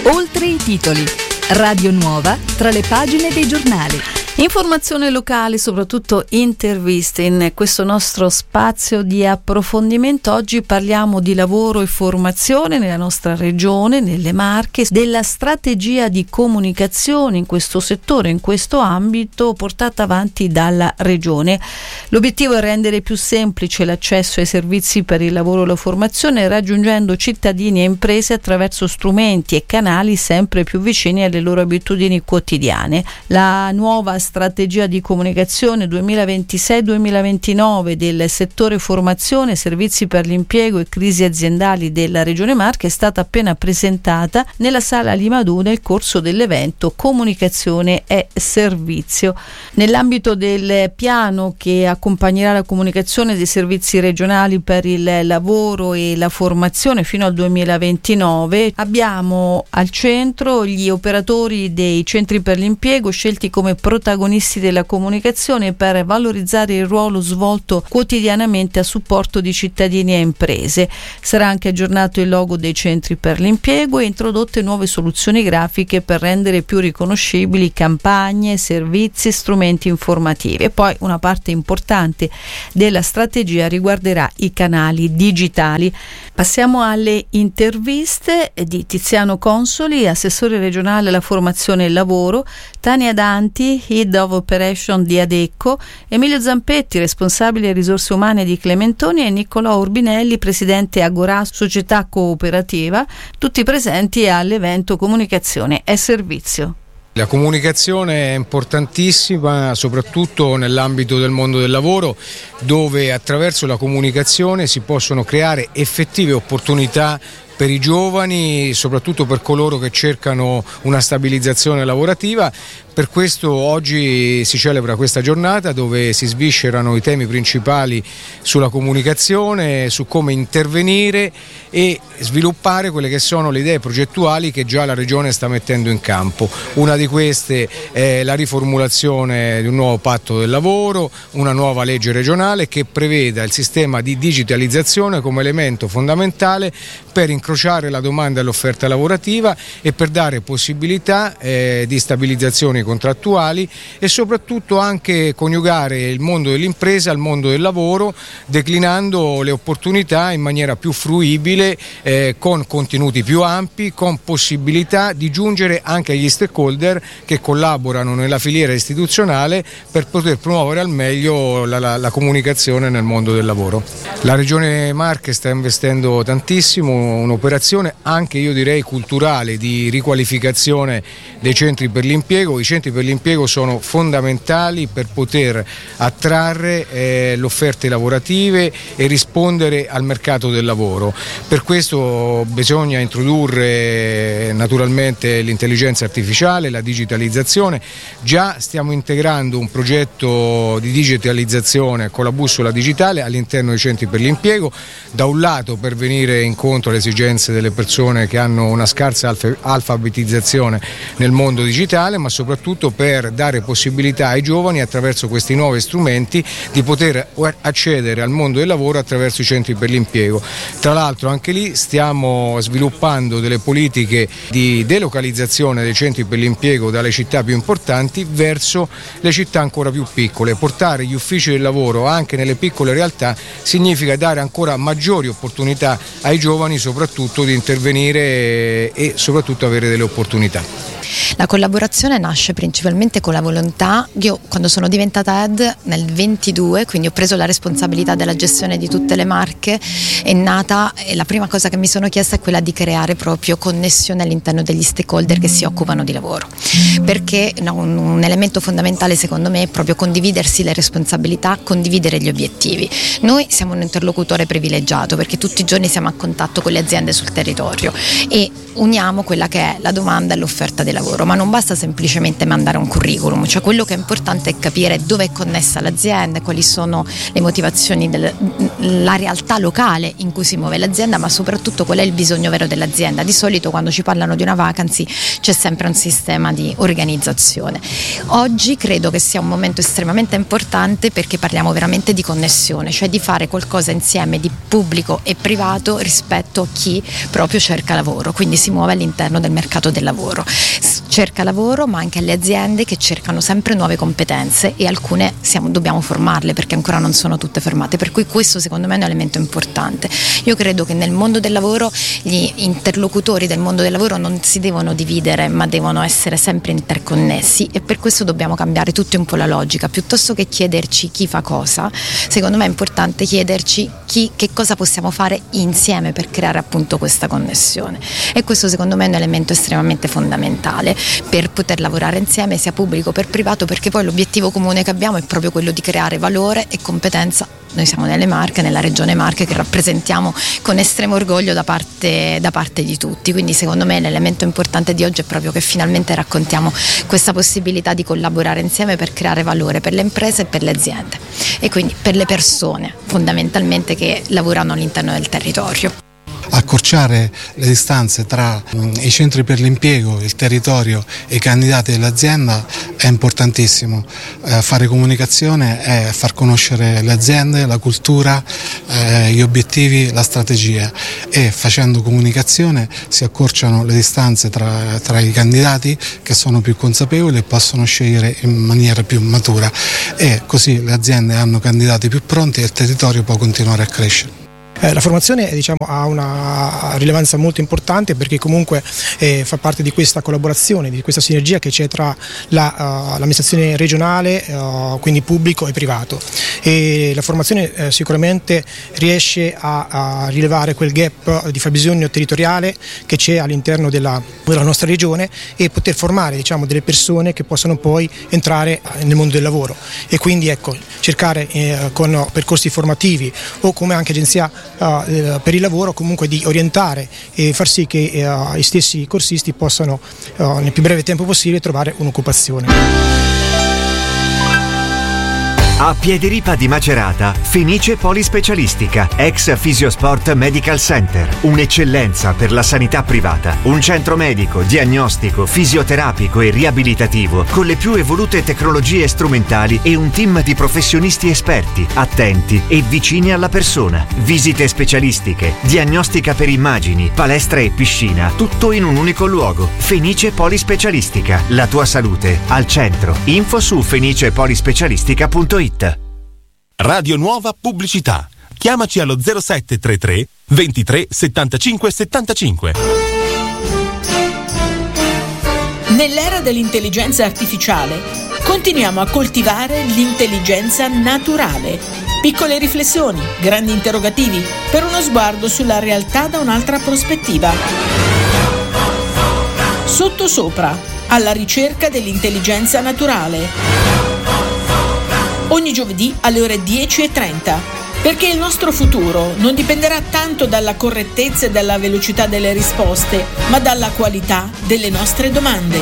Oltre i titoli. Radio Nuova tra le pagine dei giornali. Informazione locale, soprattutto interviste in questo nostro spazio di approfondimento. Oggi parliamo di lavoro e formazione nella nostra regione, nelle Marche, della strategia di comunicazione in questo settore, in questo ambito portata avanti dalla regione. L'obiettivo è rendere più semplice l'accesso ai servizi per il lavoro e la formazione, raggiungendo cittadini e imprese attraverso strumenti e canali sempre più vicini alle loro abitudini quotidiane. La nuova strategia di comunicazione 2026-2029 del settore formazione, servizi per l'impiego e crisi aziendali della Regione Marche è stata appena presentata nella sala Limadù nel corso dell'evento Comunicazione e Servizio. Nell'ambito del piano che accompagnerà la comunicazione dei servizi regionali per il lavoro e la formazione fino al 2029, abbiamo al centro gli operatori dei centri per l'impiego scelti come protagonisti della comunicazione per valorizzare il ruolo svolto quotidianamente a supporto di cittadini e imprese. Sarà anche aggiornato il logo dei centri per l'impiego e introdotte nuove soluzioni grafiche per rendere più riconoscibili campagne, servizi e strumenti informativi. E poi una parte importante della strategia riguarderà i canali digitali. Passiamo alle interviste di Tiziano Consoli, assessore regionale alla formazione e il lavoro, Tania Danti, Head of Operation di Adecco, Emilio Zampetti, responsabile risorse umane di Clementoni, e Niccolò Urbinelli, presidente Agorà Società Cooperativa, tutti presenti all'evento Comunicazione e Servizio. La comunicazione è importantissima, soprattutto nell'ambito del mondo del lavoro, dove attraverso la comunicazione si possono creare effettive opportunità per i giovani, soprattutto per coloro che cercano una stabilizzazione lavorativa. Per questo oggi si celebra questa giornata dove si sviscerano i temi principali sulla comunicazione, su come intervenire e sviluppare quelle che sono le idee progettuali che già la Regione sta mettendo in campo. Una di queste è la riformulazione di un nuovo patto del lavoro, una nuova legge regionale che preveda il sistema di digitalizzazione come elemento fondamentale per incrociare la domanda e l'offerta lavorativa e per dare possibilità di stabilizzazioni contrattuali e soprattutto anche coniugare il mondo dell'impresa al mondo del lavoro, declinando le opportunità in maniera più fruibile, con contenuti più ampi, con possibilità di giungere anche agli stakeholder che collaborano nella filiera istituzionale per poter promuovere al meglio la comunicazione nel mondo del lavoro. La Regione Marche sta investendo tantissimo, un'operazione anche io direi culturale di riqualificazione dei centri per l'impiego. I centri per l'impiego sono fondamentali per poter attrarre le offerte lavorative e rispondere al mercato del lavoro. Per questo bisogna introdurre naturalmente l'intelligenza artificiale, la digitalizzazione. Già stiamo integrando un progetto di digitalizzazione con la bussola digitale all'interno dei centri per l'impiego, da un lato per venire incontro alle esigenze delle persone che hanno una scarsa alfabetizzazione nel mondo digitale, ma soprattutto per dare possibilità ai giovani attraverso questi nuovi strumenti di poter accedere al mondo del lavoro attraverso i centri per l'impiego. Tra l'altro anche lì stiamo sviluppando delle politiche di delocalizzazione dei centri per l'impiego dalle città più importanti verso le città ancora più piccole. Portare gli uffici del lavoro anche nelle piccole realtà significa dare ancora maggiori opportunità ai giovani, soprattutto di intervenire e soprattutto avere delle opportunità. La collaborazione nasce principalmente con la volontà. Io quando sono diventata head nel 22, quindi ho preso la responsabilità della gestione di tutte le Marche, è nata e la prima cosa che mi sono chiesta è quella di creare proprio connessione all'interno degli stakeholder che si occupano di lavoro, perché un elemento fondamentale secondo me è proprio condividersi le responsabilità, condividere gli obiettivi. Noi siamo un interlocutore privilegiato perché tutti i giorni siamo a contatto con le aziende sul territorio e uniamo quella che è la domanda e l'offerta del lavoro, ma non basta semplicemente mandare un curriculum, cioè quello che è importante è capire dove è connessa l'azienda, quali sono le motivazioni la realtà locale in cui si muove l'azienda, ma soprattutto qual è il bisogno vero dell'azienda. Di solito quando ci parlano di una vacancy c'è sempre un sistema di organizzazione. Oggi credo che sia un momento estremamente importante perché parliamo veramente di connessione, cioè di fare qualcosa insieme di pubblico e privato rispetto a chi proprio cerca lavoro, quindi si muove all'interno del mercato del lavoro. Cerca lavoro, ma anche alle aziende che cercano sempre nuove competenze, e alcune dobbiamo formarle perché ancora non sono tutte formate, per cui questo secondo me è un elemento importante. Io credo che nel mondo del lavoro gli interlocutori del mondo del lavoro non si devono dividere, ma devono essere sempre interconnessi, e per questo dobbiamo cambiare tutti un po' la logica. Piuttosto che chiederci chi fa cosa, secondo me è importante chiederci che cosa possiamo fare insieme per creare appunto questa connessione, e questo secondo me è un elemento estremamente fondamentale per poter lavorare insieme, sia pubblico che privato, perché poi l'obiettivo comune che abbiamo è proprio quello di creare valore e competenza. Noi siamo nelle Marche, nella regione Marche, che rappresentiamo con estremo orgoglio da parte di tutti, quindi secondo me l'elemento importante di oggi è proprio che finalmente raccontiamo questa possibilità di collaborare insieme per creare valore per le imprese e per le aziende, e quindi per le persone fondamentalmente che lavorano all'interno del territorio. Accorciare le distanze tra i centri per l'impiego, il territorio e i candidati dell'azienda è importantissimo. Fare comunicazione è far conoscere le aziende, la cultura, gli obiettivi, la strategia, e facendo comunicazione si accorciano le distanze tra i candidati, che sono più consapevoli e possono scegliere in maniera più matura, e così le aziende hanno candidati più pronti e il territorio può continuare a crescere. La formazione ha una rilevanza molto importante, perché comunque fa parte di questa collaborazione, di questa sinergia che c'è tra l'amministrazione regionale, quindi pubblico e privato, e la formazione sicuramente riesce a rilevare quel gap di fabbisogno territoriale che c'è all'interno della nostra regione, e poter formare delle persone che possano poi entrare nel mondo del lavoro, e quindi cercare con percorsi formativi o come anche agenzia per il lavoro comunque di orientare e far sì che i stessi corsisti possano nel più breve tempo possibile trovare un'occupazione. A Piediripa di Macerata, Fenice Polispecialistica, ex Fisiosport Medical Center, un'eccellenza per la sanità privata, un centro medico, diagnostico, fisioterapico e riabilitativo con le più evolute tecnologie strumentali e un team di professionisti esperti, attenti e vicini alla persona. Visite specialistiche, diagnostica per immagini, palestra e piscina, tutto in un unico luogo. Fenice Polispecialistica, la tua salute al centro. Info su fenicepolispecialistica.it. Radio Nuova Pubblicità. Chiamaci allo 0733 23 75 75. Nell'era dell'intelligenza artificiale continuiamo a coltivare l'intelligenza naturale. Piccole riflessioni, grandi interrogativi, per uno sguardo sulla realtà da un'altra prospettiva. Sottosopra, alla ricerca dell'intelligenza naturale. Ogni giovedì alle ore 10:30, perché il nostro futuro non dipenderà tanto dalla correttezza e dalla velocità delle risposte, ma dalla qualità delle nostre domande.